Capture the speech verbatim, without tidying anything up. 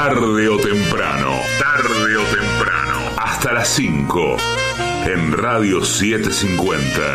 Tarde o temprano, tarde o temprano, hasta las cinco, en Radio setecientos cincuenta.